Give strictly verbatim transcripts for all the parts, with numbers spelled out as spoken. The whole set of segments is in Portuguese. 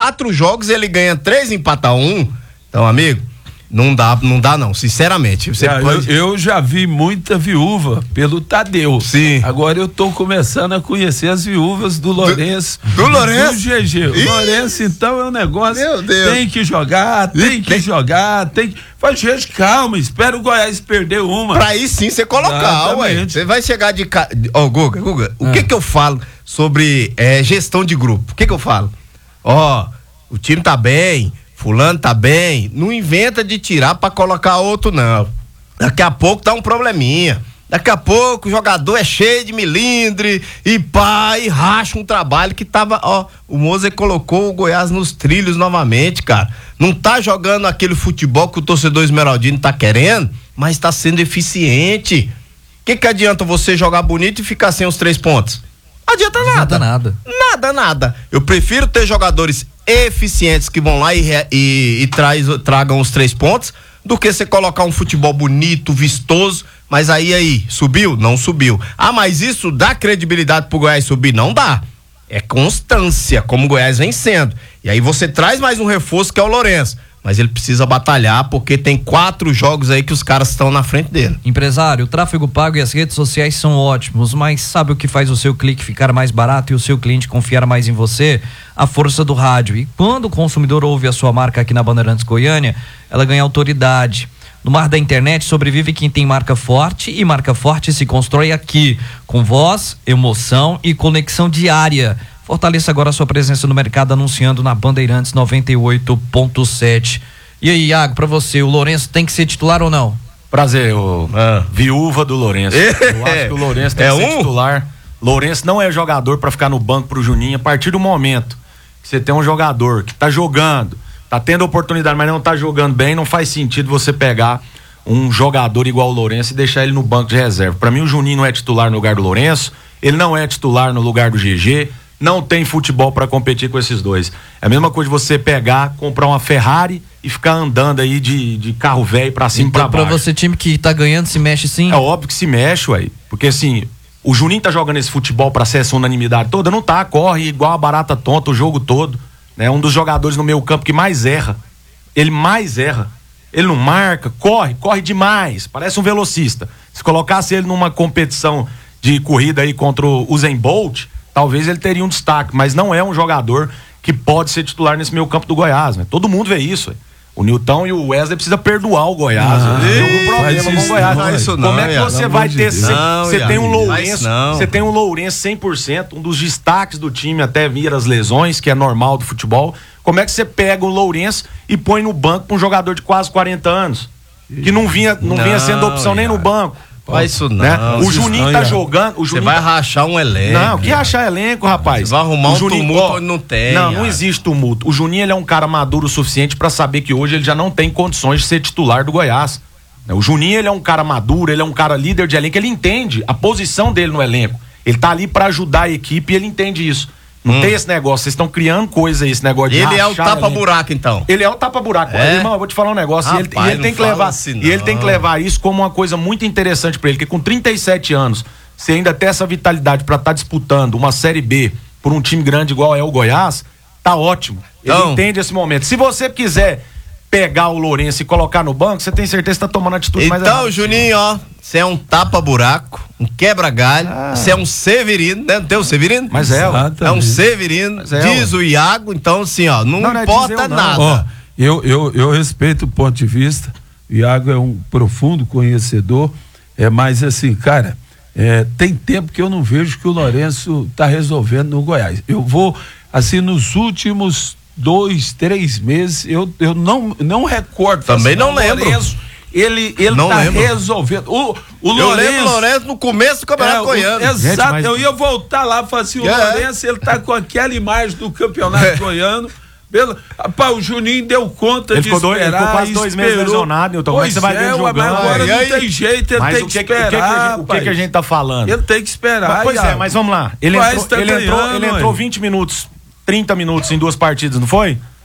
quatro jogos ele ganha três e empata um. Então, amigo, não dá, não dá não, sinceramente. Você é, pode... eu, eu já vi muita viúva pelo Tadeu. Sim. Agora eu tô começando a conhecer as viúvas do Lourenço. Do, do Lourenço? Do G G. O Lourenço, então, é um negócio. Meu Deus. Tem que jogar, tem que tem... jogar, tem que. Faz, gente, calma, espera o Goiás perder uma. Pra aí sim você colocar, ué. Você vai chegar de. Ó, oh, Guga, Guga, o ah. que que eu falo sobre é, gestão de grupo? O que que eu falo? Ó, oh, o time tá bem. Fulano tá bem, não inventa de tirar pra colocar outro, não. Daqui a pouco tá um probleminha. Daqui a pouco o jogador é cheio de milindre e pá, e racha um trabalho que tava, ó, o Moser colocou o Goiás nos trilhos novamente, cara. Não tá jogando aquele futebol que o torcedor esmeraldino tá querendo, mas tá sendo eficiente. O que que adianta você jogar bonito e ficar sem os três pontos? Não adianta nada. Nada, nada. Nada, nada. Eu prefiro ter jogadores eficientes que vão lá e, e, e traz, tragam os três pontos do que você colocar um futebol bonito, vistoso, mas aí, aí, subiu? Não subiu. Ah, mas isso dá credibilidade pro Goiás subir? Não dá. É constância, como o Goiás vem sendo. E aí você traz mais um reforço que é o Lourenço. Mas ele precisa batalhar porque tem quatro jogos aí que os caras estão na frente dele. Empresário, o tráfego pago e as redes sociais são ótimos, mas sabe o que faz o seu clique ficar mais barato e o seu cliente confiar mais em você? A força do rádio. E quando o consumidor ouve a sua marca aqui na Bandeirantes Goiânia, ela ganha autoridade. No mar da internet sobrevive quem tem marca forte, e marca forte se constrói aqui, com voz, emoção e conexão diária. Fortaleça agora a sua presença no mercado anunciando na Bandeirantes noventa e oito ponto sete. E aí, Iago, pra você, o Lourenço tem que ser titular ou não? Prazer, o ah. viúva do Lourenço. Eu acho que o Lourenço tem é que ser um? titular. Lourenço não é jogador pra ficar no banco pro Juninho. A partir do momento que você tem um jogador que tá jogando, tá tendo oportunidade, mas não tá jogando bem, não faz sentido você pegar um jogador igual o Lourenço e deixar ele no banco de reserva. Pra mim, o Juninho não é titular no lugar do Lourenço, ele não é titular no lugar do G G. Não tem futebol para competir com esses dois. É a mesma coisa de você pegar, comprar uma Ferrari e ficar andando aí de, de carro velho pra cima e então, pra baixo. Pra você, time que tá ganhando, se mexe sim? É óbvio que se mexe, ué. Porque assim, o Juninho tá jogando esse futebol pra ser essa unanimidade toda? Não tá, corre igual a barata tonta o jogo todo. É né? Um dos jogadores no meio campo que mais erra. Ele mais erra. Ele não marca, corre, corre demais. Parece um velocista. Se colocasse ele numa competição de corrida aí contra o Usain Bolt, talvez ele teria um destaque, mas não é um jogador que pode ser titular nesse meio campo do Goiás, né? Todo mundo vê isso, véio. O Nilton e o Wesley precisam perdoar o Goiás. Ah, tem algum problema com o Goiás. Não, isso não, Como é que Iago, você vai ter... Você tem um Lourenço, você tem um Lourenço cem por cento, um dos destaques do time até vir as lesões, que é normal do futebol. Como é que você pega o Lourenço e põe no banco pra um jogador de quase quarenta anos? Que não vinha, não, não vinha sendo opção nem no banco. Faz isso não. Né? O Juninho não, tá jogando. Você vai tá... rachar um elenco. Não, que rachar elenco, rapaz? Você vai arrumar o um Juninho, tumulto ó, onde não tem. Não, não existe tumulto. O Juninho, ele é um cara maduro o suficiente pra saber que hoje ele já não tem condições de ser titular do Goiás. O Juninho, ele é um cara maduro, ele é um cara líder de elenco, ele entende a posição dele no elenco. Ele tá ali pra ajudar a equipe e ele entende isso. Não hum. tem esse negócio, vocês estão criando coisa aí, esse negócio de Ele é o tapa-buraco, então. Ele é o tapa-buraco. É? Irmão, eu vou te falar um negócio. Rapaz, e ele, e ele tem que levar assim, e ele tem que levar isso como uma coisa muito interessante pra ele, porque com trinta e sete anos, você ainda tem essa vitalidade pra estar tá disputando uma Série B por um time grande igual é o Goiás, tá ótimo. Ele então, entende esse momento. Se você quiser pegar o Lourenço e colocar no banco, você tem certeza que tá tomando atitude então, mais errada. Então, Juninho, ó, você é um tapa-buraco, um quebra-galho, você ah. é um Severino, né? Não tem o Severino? Mas é, Exatamente. É um Severino, é, diz o Iago, então assim, ó, não, não importa não é nada. Ó, eu, eu, eu respeito o ponto de vista, o Iago é um profundo conhecedor, é, mas assim, cara, é, tem tempo que eu não vejo que o Lourenço tá resolvendo no Goiás. Eu vou, assim, nos últimos dois, três meses, eu, eu não, não recordo. Também assim, não lembro. Lourenço, ele, ele não tá lembro. resolvendo. O, o eu Lourenço, lembro o Lourenço no começo do Campeonato é, Goiano. Exato, Gente, mas... eu ia voltar lá e falar assim, o é. Lourenço, ele tá com aquela imagem do Campeonato é. Goiano. Pelo, rapaz, o Juninho deu conta ele de ficou esperar. Dois, ele ficou quase dois meses lesionado, Nilton. Como é que você vai ver ele jogando? Agora não tem jeito, ele mas tem o que, que esperar. O que, que, a, gente, o que, que a gente tá falando? Ele tem que esperar. Mas, pois Iago. é, mas vamos lá. Ele entrou, tá ele, entrou, ele entrou vinte minutos, trinta minutos em duas partidas, não foi?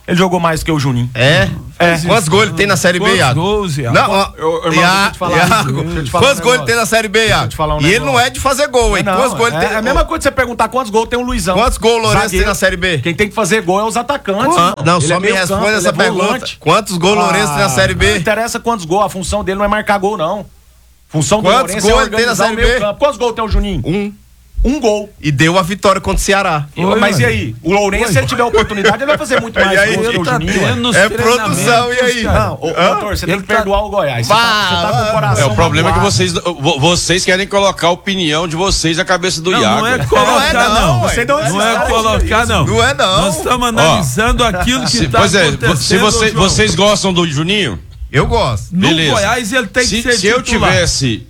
Ele jogou mais que o Juninho. É? É. Quantos gols ele tem na Série B, Iago? Gols, Iago? Não, ó, eu, eu, irmão, Iago, deixa eu te falar Iago, deixa eu te falar quantos um gols ele tem na Série B, Iago? Um e ele não é de fazer gol, hein? Não, quantos gols é, ele tem? É a mesma coisa que você perguntar quantos gols tem o Luizão. Quantos gols o Lourenço tem na Série B? Quem tem que fazer gol é os atacantes. Ah, não, ele só é me responde campo, essa é pergunta. volante. Quantos gols o Ah, Lourenço tem na Série B? Não interessa quantos gols, a função dele não é marcar gol, não. Função do Quantos Lourenço gols é ele tem na organizar Série o meio B? campo. Quantos gols tem o Juninho? Um. Um gol. E deu a vitória contra o Ceará. Oi, mas e aí? O Lourenço, se ele tiver oportunidade, ele vai fazer muito mais aí, gols que o tá Juninho. É produção, e aí? Não, ô, doutor, você tem que perdoar o Goiás. Você tá, você tá com o coração. É, o problema é que magoado. vocês, vocês querem colocar a opinião de vocês na cabeça do Não, Iago. não é né? colocar, Não é não, não. ué. Você deu Não é colocar, não. Não é não. Nós estamos analisando aquilo que Se, está pois é, acontecendo. se você- João. vocês gostam do Juninho, Eu gosto. No beleza. Goiás ele tem se, que ser se eu titular. tivesse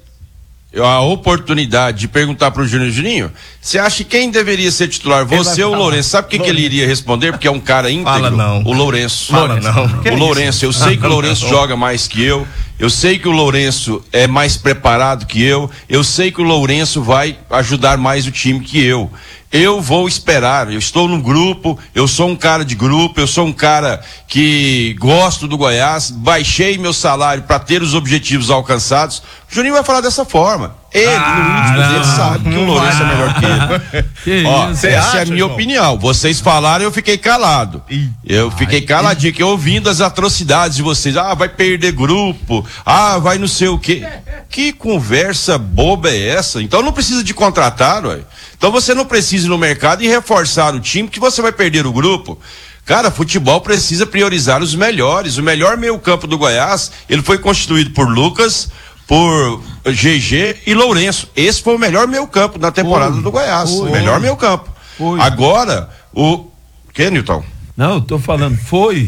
a oportunidade de perguntar pro Juninho, Juninho, você acha que quem deveria ser titular, você ou o Lourenço? Sabe o que, que ele iria responder? Porque é um cara íntegro. Fala não. O Lourenço. Fala não. O Lourenço, eu sei que o Lourenço joga mais que eu, eu sei que o Lourenço é mais preparado que eu, eu sei que o Lourenço vai ajudar mais o time que eu. Eu vou esperar, eu estou no grupo, eu sou um cara de grupo, eu sou um cara que gosto do Goiás, baixei meu salário para ter os objetivos alcançados. O Juninho vai falar dessa forma. Ele, Ah, no íntimo não, dele, sabe que o Lourenço é melhor que ele. Que Ó, isso? essa acha, é a minha João? opinião. Vocês falaram, eu fiquei calado. Eu fiquei caladinho, que eu ouvindo as atrocidades de vocês. Ah, vai perder grupo. Ah, vai não sei o quê. Que conversa boba é essa? Então não precisa de contratar, ué. Então você não precisa ir no mercado e reforçar o time, que você vai perder o grupo. Cara, futebol precisa priorizar os melhores. O melhor meio-campo do Goiás, ele foi constituído por Lucas, por G G e Lourenço. Esse foi o melhor meio-campo na temporada Foi, do Goiás. foi. O melhor meio-campo. Foi. Agora, o. Que, Nilton? Não, eu tô falando, foi.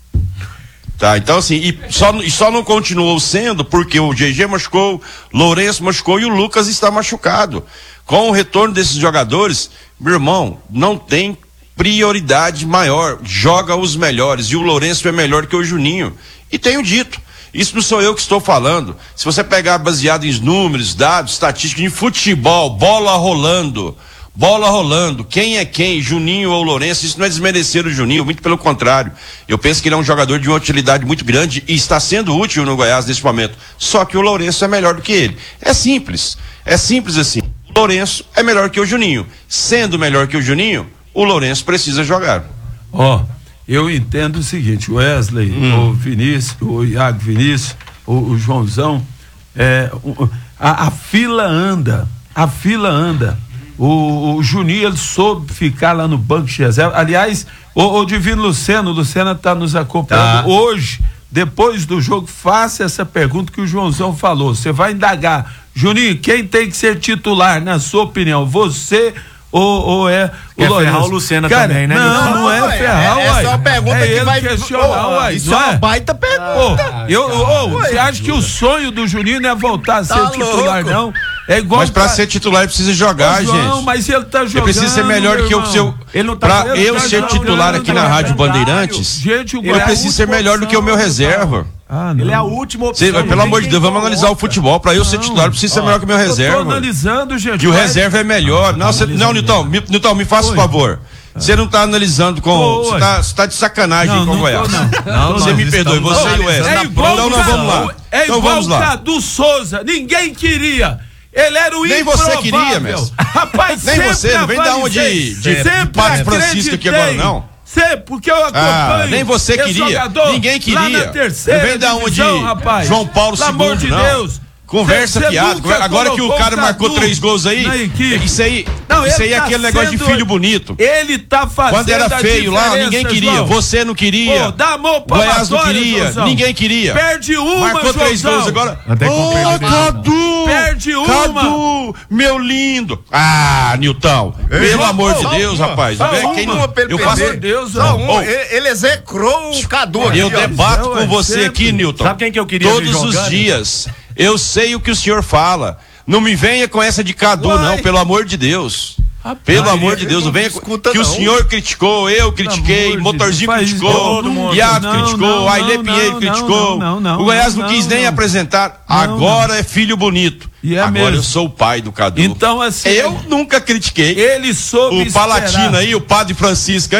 Tá, então assim, e só, e só não continuou sendo porque o G G machucou, Lourenço machucou e o Lucas está machucado. Com o retorno desses jogadores, meu irmão, não tem prioridade maior. Joga os melhores. E o Lourenço é melhor que o Juninho. E tenho dito. Isso não sou eu que estou falando. Se você pegar baseado em números, dados, estatísticas, em futebol, bola rolando, bola rolando, quem é quem, Juninho ou Lourenço, isso não é desmerecer o Juninho, muito pelo contrário. Eu penso que ele é um jogador de uma utilidade muito grande e está sendo útil no Goiás nesse momento. Só que o Lourenço é melhor do que ele. É simples. É simples assim. O Lourenço é melhor que o Juninho. Sendo melhor que o Juninho, o Lourenço precisa jogar. Ó, eu entendo o seguinte, o Wesley, Hum. o Vinícius, o Iago Vinícius, o, o Joãozão, é, o- a, a fila anda, a fila anda. O, o Juninho, ele soube ficar lá no banco de reserva. Aliás, o, o Divino Luceno, o Lucena está nos acompanhando Tá. hoje, depois do jogo, faça essa pergunta que o Joãozão falou. Você vai indagar, Juninho, quem tem que ser titular, na sua opinião? Você ou, ou é o Quer Lourenço? ferrar o Lucena Cara, também, né, Não, Nilton? não é ué, ferrar, é- essa uai. é uma pergunta é que ele vai questionar, Ô, uai, isso não é uma é? baita pergunta. Ô, eu, ô, Ué, você acha que o sonho do Juninho não é voltar a ser Tá titular, louco? não? É igual Mas para pra- ser titular ele precisa jogar, Ô, João, gente. mas ele tá jogando. Ele precisa ser melhor meu que eu. irmão. Se eu Ele não tá pra ele eu tá ser jogando, titular aqui na é Rádio verdade. Bandeirantes, Gente, o ele Goiás- precisa ser melhor do que o meu reserva. Ah, não. Ele é a última opção. Cê, não pelo tem amor de quem Deus, vamos coloca. analisar o futebol. Para eu ser titular, eu preciso ser melhor que o meu Eu tô reserva. analisando, gente. E o mas- reserva é melhor. Não, cê, não Nilton, me, Nilton, me faça um Oi. favor. Você não tá analisando com. Oi. Você tá, cê tá de sacanagem Não, com o não tô, Goiás. não. Não, Você nós me perdoe, estamos você e o analisando Wesley. É igual Então o nós Cadu, vamos lá. É Então igual vamos o lá. Cadu Souza. Ninguém queria. Ele era o Nem você queria, mestre. Rapaz, Nem sempre você, não vem dar uma avalizei. de- de- de Sempre Padre Francisco aqui agora, acreditei. não. Sempre, porque eu acompanho. Ah, nem você esse queria. jogador Ninguém queria. Lá na terceira Não vem dar uma de divisão, rapaz. João Paulo Pelo amor segundo, de não. Deus. Conversa Cê- cê fiado. nunca Agora que o colocou cara marcou Cadu três gols aí, na equipe. isso aí, Não, isso ele aí é tá aquele negócio de sendo- filho bonito. Ele tá fazendo Quando era a feio lá, diferença, ninguém queria. João. Você não queria. Pô, dá a mão pra Goiás não Vitória, queria. Joãozão. Ninguém queria. Perde uma, Marcou três Joãozão. gols agora. Até com Ô, perder. Cadu! Perde uma. Cadu, meu lindo. Ah, Nilton. Pelo Só- amor de só Deus, uma. rapaz. Só Vê quem uma não- pra ele eu perder. faço. Meu Deus, Só não. um. Oh. Ele, ele execrou o Cadu aqui, Eu ó. debato Ué, com você sempre. aqui, Nilton. Sabe quem que eu queria ver Todos os jogando? dias. Eu sei o que o senhor fala. Não me venha com essa de Cadu, Uai. não, pelo amor de Deus. Rapaz, Pelo amor de ele Deus, não não venha com... escuta, que o não. senhor criticou, eu critiquei, amor de Motorzinho Deus, faz criticou, todo mundo. Iago Não, criticou, não, Ailê não, Pinheiro não, criticou. não, não, o Goiás não, não, quis nem não. apresentar. Não, Agora é filho bonito. E é Agora mesmo. eu sou o pai do Cadu. Então, assim, eu nunca critiquei. ele soube O esperar. Palatino aí, o Padre Francisco aí, ó.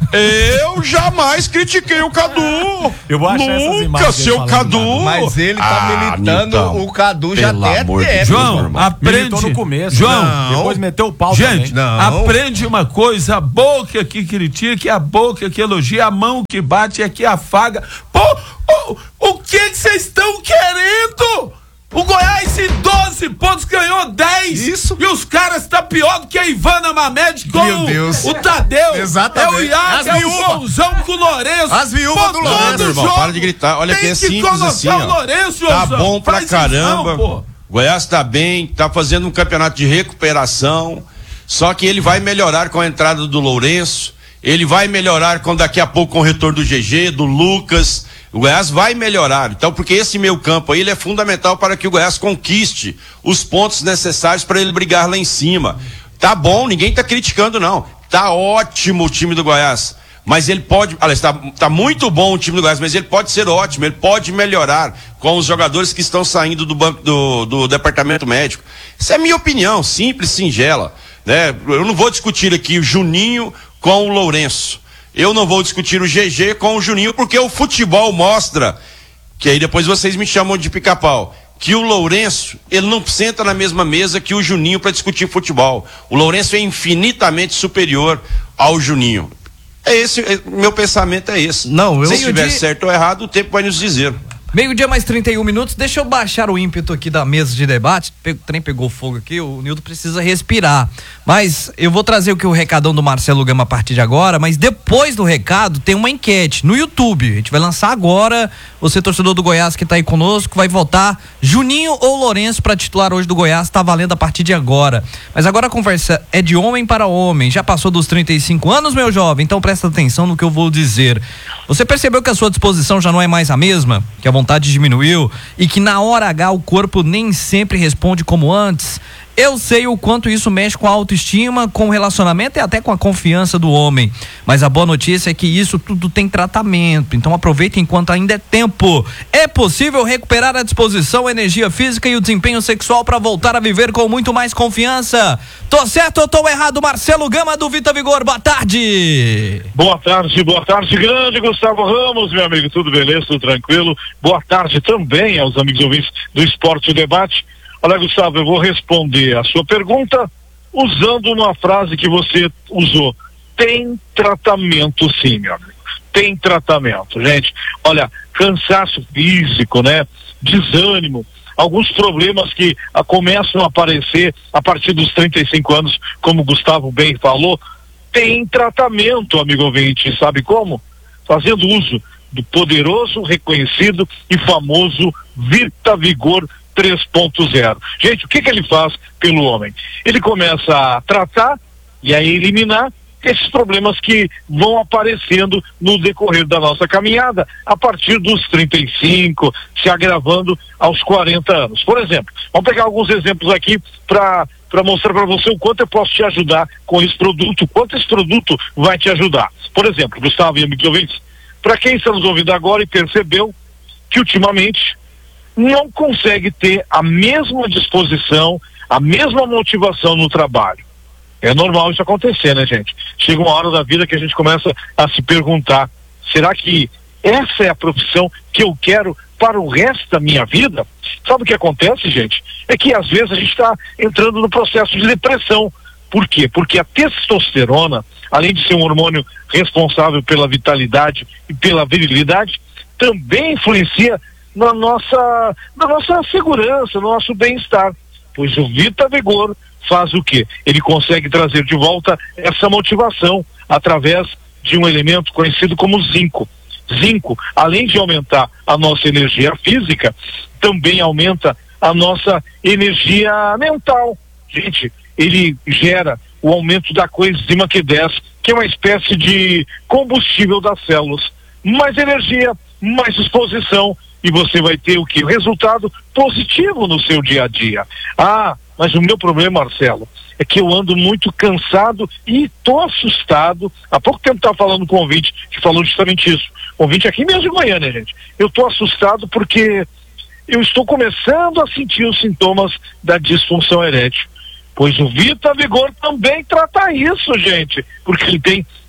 Eu jamais critiquei o Cadu. Eu vou achar essas Nunca, imagens seu Cadu. Mas ele tá Ah, militando, Nilton, o Cadu já pelo tem amor de tempo. João, irmão. aprende. Militou no começo. João, Não. Depois meteu o pau gente, também. Não. aprende uma coisa: a boca que critica, a boca que elogia, a mão que bate é que afaga. Pô, o, o que vocês estão querendo? O Goiás em doze pontos ganhou dez. Isso. E os caras tá pior do que a Ivana Mamed com Meu Deus. o Tadeu. Exatamente. É o Iago, As é o viúvas. Joãozão com o Lourenço. As viúvas Pô, do Lourenço, todo irmão, jogo para de gritar. Olha tem que é simples colocar assim, o ó. Lourenço, Tá Joãozão. bom pra Faz isso não, caramba. pô. Goiás tá bem, tá fazendo um campeonato de recuperação. Só que ele vai melhorar com a entrada do Lourenço. Ele vai melhorar com daqui a pouco com o retorno do G G, do Lucas. O Goiás vai melhorar. Então, porque esse meio campo aí ele é fundamental para que o Goiás conquiste os pontos necessários para ele brigar lá em cima. Tá bom, ninguém tá criticando não. Tá ótimo o time do Goiás. Mas ele pode, aliás, tá, tá muito bom o time do Goiás, mas ele pode ser ótimo, ele pode melhorar com os jogadores que estão saindo do banco do, do departamento médico. Essa é a minha opinião, simples, singela, né? Eu não vou discutir aqui o Juninho com o Lourenço. Eu não vou discutir o G G com o Juninho, porque o futebol mostra, que aí depois vocês me chamam de pica-pau, que o Lourenço, ele não senta na mesma mesa que o Juninho para discutir futebol. O Lourenço é infinitamente superior ao Juninho. É esse, é, meu pensamento é esse. Não, eu- Se estiver Meio-dia- certo ou errado, o tempo vai nos dizer. Meio-dia mais trinta e um minutos, deixa eu baixar o ímpeto aqui da mesa de debate. Pe- O trem pegou fogo aqui, o Nilton precisa respirar. Mas eu vou trazer o que o recadão do Marcelo Gama a partir de agora, mas depois do recado tem uma enquete no YouTube. A gente vai lançar agora. Você, torcedor do Goiás que tá aí conosco, vai votar Juninho ou Lourenço para titular hoje do Goiás, tá valendo a partir de agora. Mas agora a conversa é de homem para homem. Já passou dos trinta e cinco anos, meu jovem? Então presta atenção no que eu vou dizer. Você percebeu que a sua disposição já não é mais a mesma? Que a vontade diminuiu? E que na hora H o corpo nem sempre responde como antes? Eu sei o quanto isso mexe com a autoestima, com o relacionamento e até com a confiança do homem. Mas a boa notícia é que isso tudo tem tratamento. Então aproveite enquanto ainda é tempo. É possível recuperar a disposição, a energia física e o desempenho sexual para voltar a viver com muito mais confiança. Tô certo ou tô errado? Marcelo Gama do Vita Vigor, boa tarde. Boa tarde, boa tarde, grande Gustavo Ramos, meu amigo, tudo beleza, tudo tranquilo? Boa tarde também aos amigos ouvintes do Esporte Debate. Olha, Gustavo, eu vou responder a sua pergunta usando uma frase que você usou. Tem tratamento sim, meu amigo. Tem tratamento, gente. Olha, cansaço físico, né? Desânimo, alguns problemas que ah, começam a aparecer a partir dos trinta e cinco anos, como o Gustavo bem falou, tem tratamento, amigo ouvinte. Sabe como? Fazendo uso do poderoso, reconhecido e famoso Vita Vigor três ponto zero. Gente, o que que ele faz pelo homem? Ele começa a tratar e a eliminar esses problemas que vão aparecendo no decorrer da nossa caminhada a partir dos trinta e cinco, se agravando aos quarenta anos. Por exemplo, vamos pegar alguns exemplos aqui para para mostrar para você o quanto eu posso te ajudar com esse produto, quanto esse produto vai te ajudar. Por exemplo, Gustavo e amigos ouvintes, para quem está nos ouvindo agora e percebeu que ultimamente não consegue ter a mesma disposição, a mesma motivação no trabalho. É normal isso acontecer, né, gente? Chega uma hora da vida que a gente começa a se perguntar, será que essa é a profissão que eu quero para o resto da minha vida? Sabe o que acontece, gente? É que às vezes a gente está entrando no processo de depressão. Por quê? Porque a testosterona, além de ser um hormônio responsável pela vitalidade e pela virilidade, também influencia na nossa, na nossa segurança, no nosso bem-estar. Pois o Vita Vigor faz o quê? Ele consegue trazer de volta essa motivação através de um elemento conhecido como zinco. Zinco, além de aumentar a nossa energia física, também aumenta a nossa energia mental. Gente, ele gera o aumento da coenzima Q dez, que é uma espécie de combustível das células. Mais energia, mais disposição, e você vai ter o que? O resultado positivo no seu dia a dia. Ah, mas o meu problema, Marcelo, é que eu ando muito cansado e tô assustado. Há pouco tempo estava falando com um ouvinte que falou justamente isso. Um ouvinte aqui mesmo de manhã, né, gente? Eu tô assustado porque eu estou começando a sentir os sintomas da disfunção erétil. Pois o Vita Vigor também trata isso, gente, porque ele tem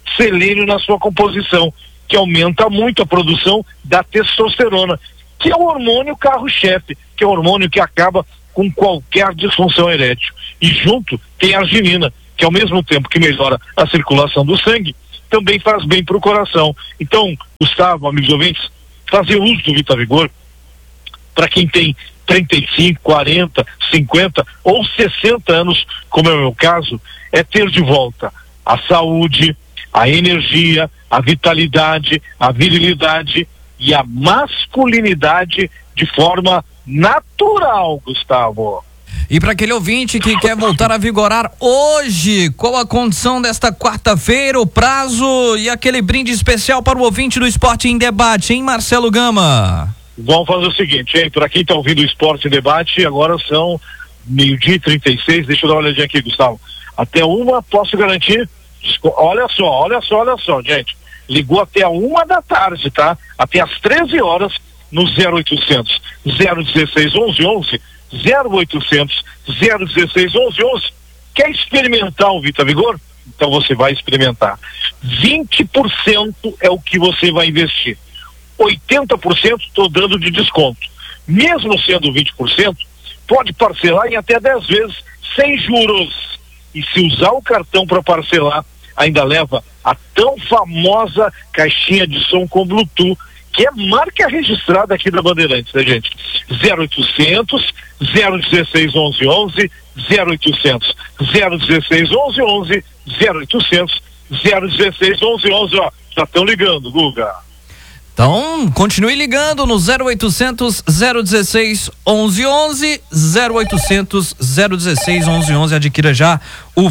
selênio na sua composição, que aumenta muito a produção da testosterona, que é o hormônio carro-chefe, que é o hormônio que acaba com qualquer disfunção erétil. E junto tem a arginina, que ao mesmo tempo que melhora a circulação do sangue, também faz bem para o coração. Então, Gustavo, amigos ouvintes, fazer uso do VitaVigor para quem tem trinta e cinco, quarenta, cinquenta ou sessenta anos, como é o meu caso, é ter de volta a saúde, a energia, a vitalidade, a virilidade e a masculinidade de forma natural, Gustavo. E para aquele ouvinte que quer voltar a vigorar hoje, qual a condição desta quarta-feira, o prazo e aquele brinde especial para o ouvinte do Esporte em Debate, hein, Marcelo Gama? Vamos fazer o seguinte, hein? Para quem está ouvindo o Esporte em Debate, agora são meio-dia e trinta e seis, deixa eu dar uma olhadinha aqui, Gustavo. Até uma, posso garantir, olha só, olha só, olha só, gente. Ligou até a uma da tarde, tá? Até às treze horas, no zero oitocentos, zero dezesseis, onze onze, zero oitocentos, zero dezesseis, onze onze. Quer experimentar o VitaVigor? Então você vai experimentar. vinte por cento é o que você vai investir. oitenta por cento estou dando de desconto. Mesmo sendo vinte por cento, pode parcelar em até dez vezes, sem juros. E se usar o cartão para parcelar, ainda leva a tão famosa caixinha de som com Bluetooth, que é marca registrada aqui da Bandeirantes, né, gente? zero oitocentos, zero dezesseis, onze onze, zero oitocentos, zero dezesseis, onze onze, zero oitocentos, zero dezesseis, onze onze, ó, já estão ligando, Guga. Então, continue ligando no zero oitocentos, zero dezesseis, onze onze, zero oitocentos, zero dezesseis, onze onze, adquira já o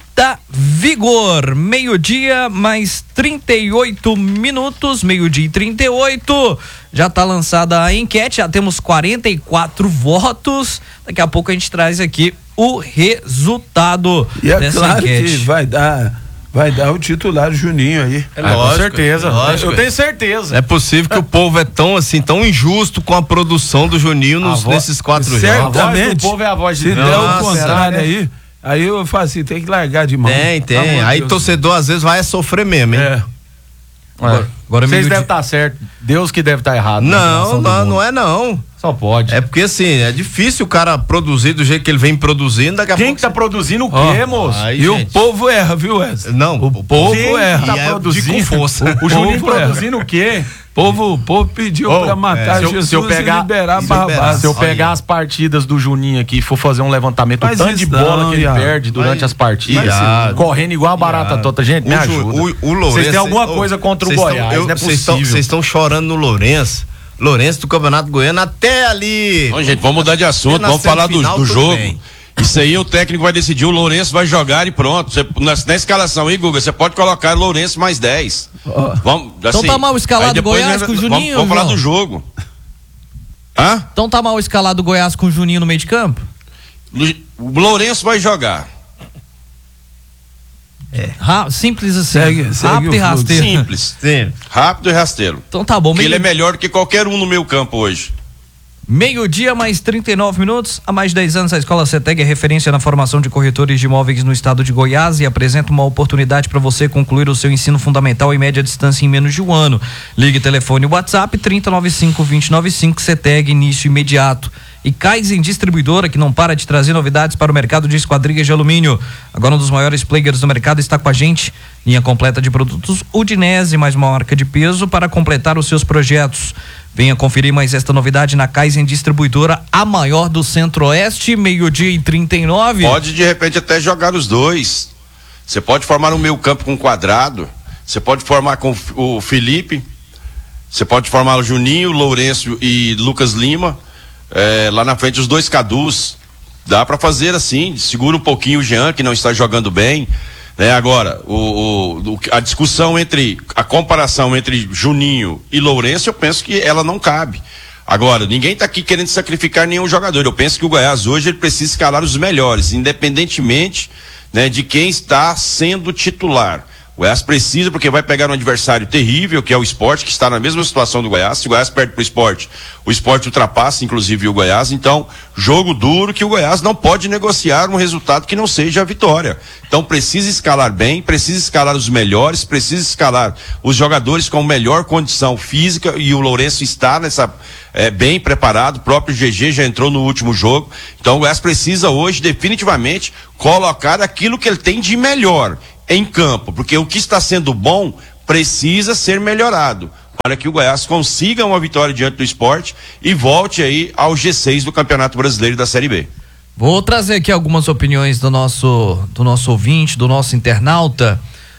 VitaVigor. Meio-dia mais trinta e oito minutos, meio-dia e trinta e oito, já está lançada a enquete, já temos quarenta e quatro votos, daqui a pouco a gente traz aqui o resultado e é dessa claro enquete. Que vai dar... Vai dar o titular Juninho aí. É, lógico, com certeza. Lógico. Eu tenho certeza. É possível que o povo é tão assim, tão injusto com a produção do Juninho nos, voz, nesses quatro jogos. Certamente. A voz do povo é a voz de Se Deus. der o Nossa, contrário é. aí, aí eu falo assim, tem que largar de mão. Tem, tem. Amor Aí Deus. torcedor às vezes vai sofrer mesmo, hein? É. Agora, agora Vocês meio devem dia- estar certo. Deus que deve estar errado. na Não, situação do não, mundo. não é não. Só pode. É porque assim, é difícil o cara produzir do jeito que ele vem produzindo, daqui a Quem pouco. que tá produzindo o Ó, quê, moço? Aí, E gente, o povo erra, viu, Wesley? Não, o povo Quem erra. tá E é de produzindo? com força. O Juninho povo erra. produzindo o quê? Povo, o povo pediu Ô, pra matar é, se eu- Jesus se eu pegar- e liberar se eu pegar- Barrabás. Se eu Olha. pegar as partidas do Juninho aqui e for fazer um levantamento, Mas o tanto de isso bola não, que ele Iago. perde durante Mas- as partidas, Iago. correndo igual a barata Iago. tota. Gente, me O Ju- ajuda. o- o Lourenço- Vocês têm alguma Ô, coisa contra o vocês Goiás, tão- eu- não é Vocês estão- possível. vocês estão chorando no Lourenço. Lourenço do Campeonato Goiano até ali. Bom, gente, vamos mudar de assunto, Na vamos falar do, semifinal, do tudo jogo. bem. Isso aí o técnico vai decidir, o Lourenço vai jogar e pronto. Você, na, na escalação aí, Guga, você pode colocar Lourenço mais dez. Ó. Vamos, assim, Então tá mal escalado aí depois Goiás nós- com o vamos- Juninho, Vamos falar João? do jogo. Hã? Então tá mal escalado o Goiás com o Juninho no meio de campo? O Lourenço vai jogar. Ra- simples assim. Segue- segue rápido o e fluxo. rasteiro. Simples. Sim. Rápido e rasteiro. Então tá bom. Porque ele Meio, é melhor do que qualquer um no meu campo hoje. meio-dia mais trinta e nove minutos. Há mais de dez anos a Escola CETEG é referência na formação de corretores de imóveis no estado de Goiás e apresenta uma oportunidade para você concluir o seu ensino fundamental em média distância em menos de um ano. Ligue telefone WhatsApp trinta noventa e cinco, vinte e noventa e cinco, CETEG, início imediato. E Kaizen Distribuidora, que não para de trazer novidades para o mercado de esquadrias de alumínio. Agora um dos maiores players do mercado está com a gente. Linha completa de produtos Udinese, mais uma marca de peso para completar os seus projetos. Venha conferir mais esta novidade na Kaizen Distribuidora, a maior do Centro-Oeste, meio-dia e trinta e nove. Pode de repente até jogar os dois. Você pode formar um meio campo com quadrado. Você pode formar com o Felipe. Você pode formar o Juninho, Lourenço e Lucas Lima. É, lá na frente os dois Cadus. Dá pra fazer assim. Segura um pouquinho o Jean, que não está jogando bem. Né? Agora, o, o, a discussão entre, a comparação entre Juninho e Lourenço, eu penso que ela não cabe. Agora, ninguém está aqui querendo sacrificar nenhum jogador. Eu penso que o Goiás hoje ele precisa escalar os melhores, independentemente, né, de quem está sendo titular. O Goiás precisa, porque vai pegar um adversário terrível, que é o Sport, que está na mesma situação do Goiás. Se o Goiás perde pro Sport, o Sport ultrapassa, inclusive, o Goiás. Então, jogo duro que o Goiás não pode negociar um resultado que não seja a vitória. Então, precisa escalar bem, precisa escalar os melhores, precisa escalar os jogadores com melhor condição física, e o Lourenço está nessa, é, bem preparado. O próprio G G já entrou no último jogo. Então, o Goiás precisa hoje, definitivamente, colocar aquilo que ele tem de melhor em campo, porque o que está sendo bom precisa ser melhorado para que o Goiás consiga uma vitória diante do Sport e volte aí ao G seis do Campeonato Brasileiro da Série B. Vou trazer aqui algumas opiniões do nosso do nosso ouvinte, do nosso internauta.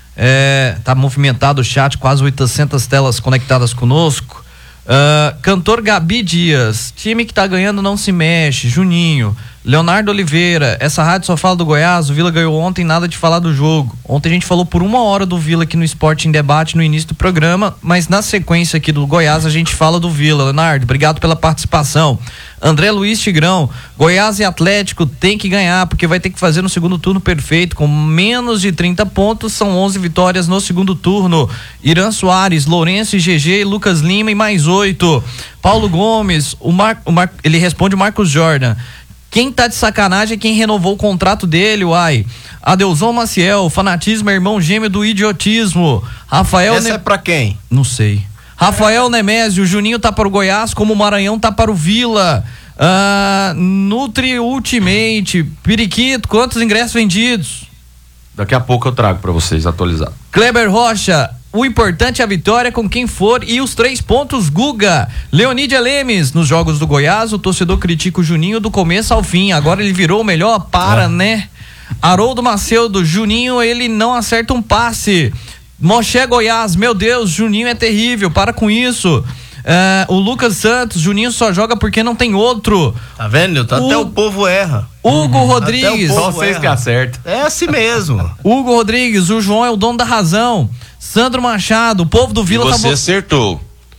É, tá movimentado o chat, quase oitocentas telas conectadas conosco. Uh, cantor Gabi Dias, time que tá ganhando não se mexe. Juninho. Leonardo Oliveira, essa rádio só fala do Goiás, o Vila ganhou ontem, nada de falar do jogo. Ontem a gente falou por uma hora do Vila aqui no Esporte em Debate no início do programa, mas na sequência aqui do Goiás a gente fala do Vila. Leonardo, obrigado pela participação. André Luiz Tigrão, Goiás e Atlético tem que ganhar, porque vai ter que fazer no segundo turno perfeito, com menos de trinta pontos, são onze vitórias no segundo turno. Irã Soares, Lourenço e G G, e Lucas Lima e mais oito. Paulo Gomes, o Mar, o Mar, ele responde o Marcos Jordan. Quem tá de sacanagem é quem renovou o contrato dele, uai. Adelson Maciel, fanatismo é irmão gêmeo do idiotismo. Rafael... Essa ne... é pra quem? Não sei. Rafael Nemésio, Juninho tá para o Goiás, como o Maranhão tá para o Vila. Ah, Nutri Ultimate, Periquito, quantos ingressos vendidos? Daqui a pouco eu trago pra vocês atualizar. Kleber Rocha, o importante é a vitória com quem for e os três pontos, Guga. Leonídia Lemes, nos jogos do Goiás, o torcedor critica o Juninho do começo ao fim, agora ele virou o melhor, para, é. né? Haroldo Macedo, Juninho, ele não acerta um passe. Moché Goiás, meu Deus, Juninho é terrível, para com isso. Uh, o Lucas Santos, Juninho só joga porque não tem outro. Tá vendo? Até o, o povo erra. Hugo uhum. Rodrigues. Só vocês que acertam. É assim mesmo. Hugo Rodrigues, o João é o dono da razão. Sandro Machado, o povo do Vila e você tá... acertou.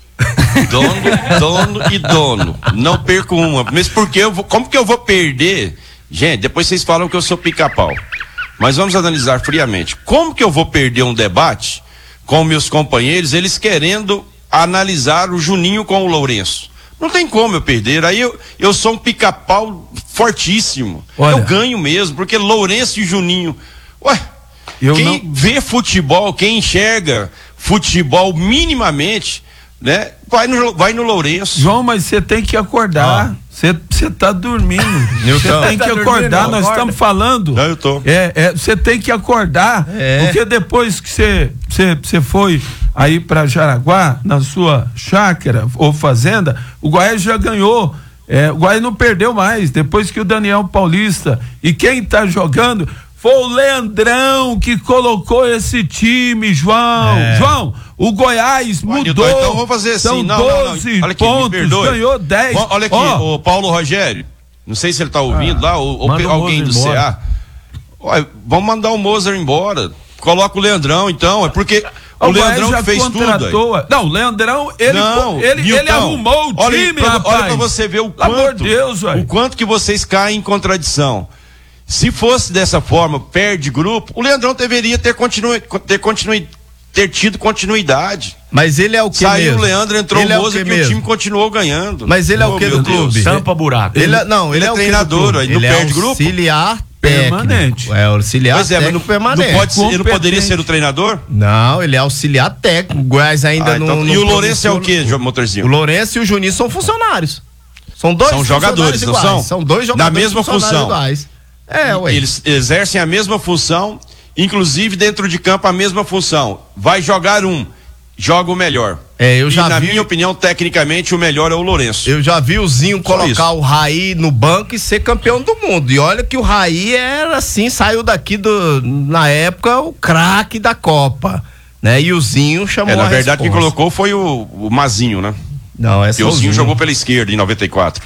Dono, dono e dono. Não perco uma. Mas porque eu vou, como que eu vou perder? Gente, depois vocês falam que eu sou pica-pau. Mas vamos analisar friamente. Como que eu vou perder um debate com meus companheiros, eles querendo analisar o Juninho com o Lourenço? Não tem como eu perder. Aí eu, eu sou um pica-pau fortíssimo. Olha, eu ganho mesmo, porque Lourenço e Juninho. Ué, eu quem não... vê futebol, quem enxerga futebol minimamente, né? Vai no, vai no Lourenço. João, mas você tem que acordar. Você ah. tá dormindo. Você tem que tá acordar. Nós estamos falando. Não, eu tô. É, você é, tem que acordar. É. Porque depois que você você foi aí para Jaraguá, na sua chácara ou fazenda, o Goiás já ganhou. É, o Goiás não perdeu mais. Depois que o Daniel Paulista e quem tá jogando foi o Leandrão que colocou esse time, João. É. João, o Goiás mudou. Então, então vamos fazer assim. São não, doze não, não. Olha aqui, pontos, ganhou dez. Olha aqui, oh. o Paulo Rogério. Não sei se ele tá ouvindo ah, lá, ou, ou alguém do C A. Olha, vamos mandar o Mozart embora. Coloca o Leandrão, então. É porque o, o Leandrão já fez tudo. Aí. Não, o Leandrão, ele, não, ele, ele arrumou o olha, time, pra, rapaz. Olha pra você ver o quanto, amor de Deus, o quanto que vocês caem em contradição. Se fosse dessa forma, perde grupo, o Leandrão deveria ter, continu, ter, continu, ter tido continuidade. Mas ele é o que Saiu mesmo? o Leandro, entrou ele o Moza é o e o time continuou ganhando. Mas ele é oh, o que do clube? Tampa buraco. Ele, ele, não, ele, ele é, é treinador, aí não ele perde é grupo. Auxiliar permanente. É auxiliar pois é, técnico não, permanente. Não pode ser, ele não poderia ser o treinador? Não, ele é auxiliar técnico. O Goiás ainda ah, não, então, não. E o Lourenço é o quê, Motorzinho? O Lourenço e o Juninho são funcionários. São dois são jogadores, não são? São dois jogadores da mesma função. Iguais. É, ué. Eles exercem a mesma função, inclusive dentro de campo a mesma função. Vai jogar um, joga o melhor. É, eu já e na vi... minha opinião, tecnicamente, o melhor é o Lourenço. Eu já vi o Zinho Só colocar isso. o Raí no banco e ser campeão do mundo. E olha que o Raí era assim, saiu daqui do, na época, o craque da Copa, né? E o Zinho chamou é, na a verdade, resposta. quem colocou foi o, o Mazinho, né? Não, é só o Zinho jogou pela esquerda em noventa e quatro.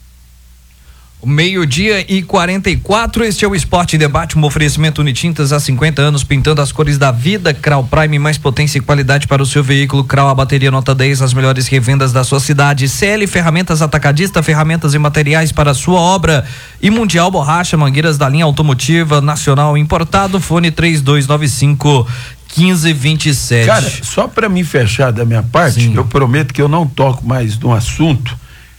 Meio-dia e quarenta e quatro, este é o Esporte em Debate, um oferecimento Unitintas há cinquenta anos, pintando as cores da vida. Crau Prime, mais potência e qualidade para o seu veículo. Crau, a bateria nota dez, as melhores revendas da sua cidade. C L Ferramentas Atacadista, ferramentas e materiais para a sua obra. E Mundial Borracha, mangueiras da linha automotiva nacional importado. Fone três dois nove cinco quinze e vinte e sete. Cara, só para me fechar da minha parte, Sim. eu prometo que eu não toco mais no assunto.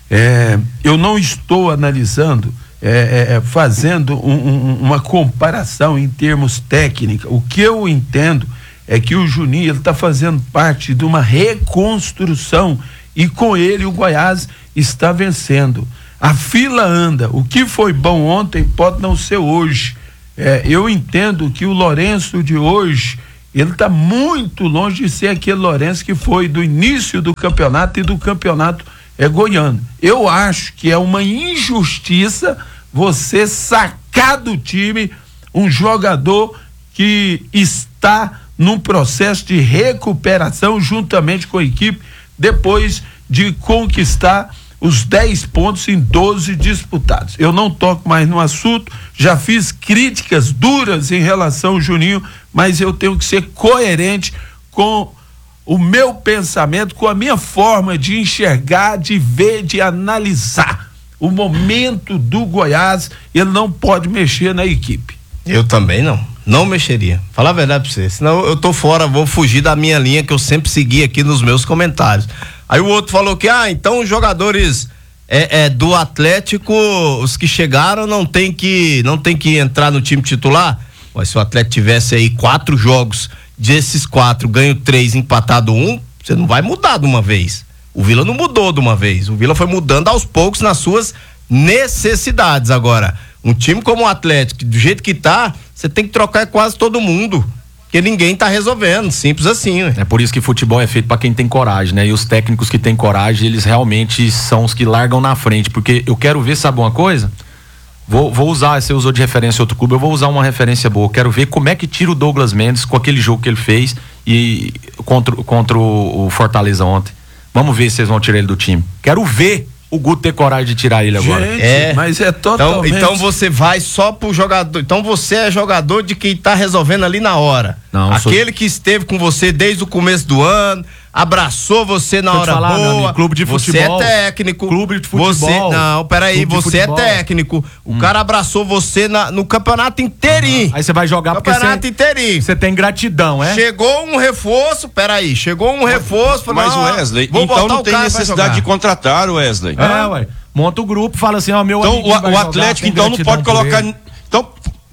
É, eu não estou analisando, é, é, fazendo um, um, uma comparação em termos técnicos. O que eu entendo é que o Juninho ele está fazendo parte de uma reconstrução e com ele o Goiás está vencendo. A fila anda. O que foi bom ontem pode não ser hoje. É, eu entendo que o Lourenço de hoje ele está muito longe de ser aquele Lourenço que foi do início do campeonato e do campeonato é goiano. Eu acho que é uma injustiça você sacar do time um jogador que está num processo de recuperação juntamente com a equipe depois de conquistar os dez pontos em doze disputados. Eu não toco mais no assunto, já fiz críticas duras em relação ao Juninho, mas eu tenho que ser coerente com o meu pensamento, com a minha forma de enxergar, de ver, de analisar o momento do Goiás. Ele não pode mexer na equipe. Eu também não, não mexeria. Falar a verdade pra você, senão eu tô fora, vou fugir da minha linha que eu sempre segui aqui nos meus comentários. Aí o outro falou que, ah, então os jogadores é, é, do Atlético, os que chegaram não tem que, não tem que entrar no time titular. Mas se o Atlético tivesse aí quatro jogos, desses quatro, ganho três, empatado um, você não vai mudar de uma vez. O Vila não mudou de uma vez, o Vila foi mudando aos poucos nas suas necessidades. Agora, um time como o Atlético, do jeito que tá, você tem que trocar quase todo mundo, porque ninguém tá resolvendo, simples assim, né? É por isso que futebol é feito para quem tem coragem, né? E os técnicos que têm coragem, eles realmente são os que largam na frente, porque eu quero ver, sabe uma coisa? Vou, vou usar, você usou de referência outro clube, eu vou usar uma referência boa, quero ver como é que tira o Douglas Mendes com aquele jogo que ele fez e contra, contra o, o Fortaleza ontem. Vamos ver se vocês vão tirar ele do time. Quero ver o Guto ter coragem de tirar ele agora. Gente, é, mas é totalmente... Então, então você vai só pro jogador. Então você é jogador de quem tá resolvendo ali na hora. Não, aquele sou... que esteve com você desde o começo do ano, abraçou você na hora falar, boa. Amigo, clube de futebol. Você é técnico. Clube de futebol. Você, não, peraí, você é técnico. O hum. cara abraçou você na, no campeonato inteirinho. Uhum. Aí você vai jogar porque campeonato cê, inteirinho. Você tem gratidão, é? Chegou um reforço, peraí, chegou um reforço. Mas, mas Wesley, então não tem necessidade de contratar o Wesley. É, é, ué. Monta o grupo, fala assim, ó, meu então, o, o Atlético, então, não pode colocar. Então,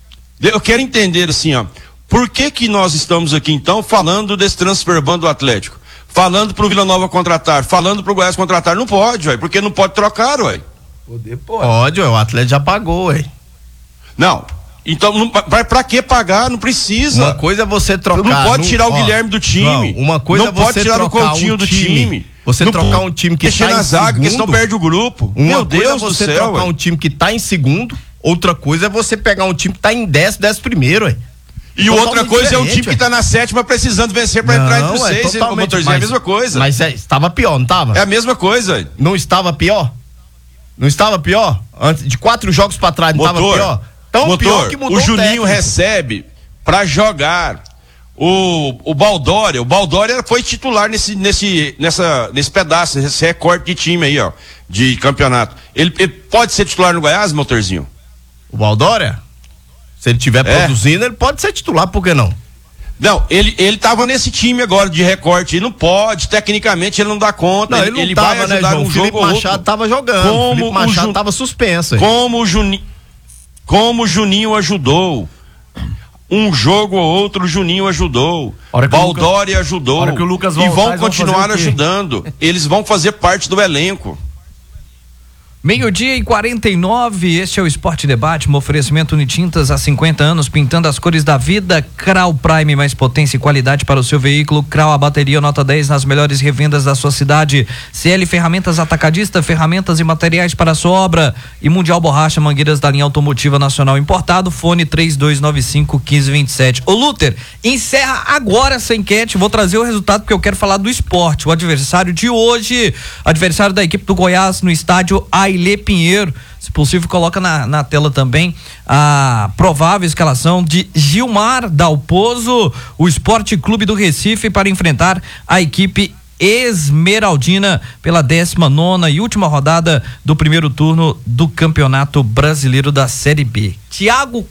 eu quero entender assim, ó. Por que que nós estamos aqui, então, falando desse transfer ban do Atlético? Falando pro Vila Nova contratar, falando pro Goiás contratar. Não pode, ué, porque não pode trocar, ué. Poder pode. Pode, ué, o Atlético já pagou, ué. Não. Então, não, pra, pra que pagar? Não precisa. Uma coisa é você trocar. Não pode tirar não, o Guilherme do time. Não, uma coisa não é você pode tirar o Coutinho um do time. time. Você não trocar um time que está em na zaga, segundo, porque senão perde o grupo. Uma Meu coisa Deus é você do céu, trocar ué. um time que está em segundo, outra coisa é você pegar um time que está em décimo, décimo primeiro, ué. E totalmente outra coisa é um time que está na sétima precisando vencer para entrar entre os é seis, o motorzinho, é a mesma coisa. Mas é, estava pior, não estava? É a mesma coisa. Não estava pior? Não estava pior? Antes de quatro jogos para trás, não estava pior? Tão motor, pior que mudou o Juninho o recebe para jogar o, o Baldória. O Baldória foi titular nesse, nesse, nessa, nesse pedaço, nesse recorte de time aí, ó, de campeonato. Ele, ele pode ser titular no Goiás, motorzinho? O Baldória? Se ele estiver é. produzindo, ele pode ser titular, por que não? Não, ele, ele tava nesse time agora de recorte, ele não pode, tecnicamente ele não dá conta, não, ele, ele, não ele tava, vai ajudar né, João? um o jogo Felipe ou outro. Machado tava jogando, como o Felipe Machado Ju... tava suspenso. Aí. Como o Juninho, como o Juninho ajudou, um jogo ou outro o Juninho ajudou, Baldória Lucas... ajudou, hora que o Lucas e vão continuar vão ajudando, eles vão fazer parte do elenco. Meio-dia e quarenta e nove, este é o Esporte Debate, um oferecimento Unitintas há cinquenta anos, pintando as cores da vida. Crau Prime, mais potência e qualidade para o seu veículo. Crau, a bateria nota dez nas melhores revendas da sua cidade. C L Ferramentas Atacadista, ferramentas e materiais para a sua obra. E Mundial Borracha, mangueiras da linha automotiva nacional importado. Fone três dois nove cinco, um cinco dois sete. Ô Luther, encerra agora essa enquete, vou trazer o resultado porque eu quero falar do esporte. O adversário de hoje, adversário da equipe do Goiás no estádio A Ilê Pinheiro. Se possível, coloca na, na tela também a provável escalação de Gilmar Dalpozo, o Esporte Clube do Recife, para enfrentar a equipe Esmeraldina pela décima nona e última rodada do primeiro turno do Campeonato Brasileiro da Série B. Thiago